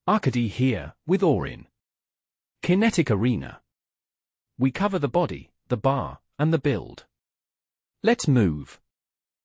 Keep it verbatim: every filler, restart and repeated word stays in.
Arcady here, with Orin. Kinetic Arena. We cover the body, the bar, and the build. Let's move.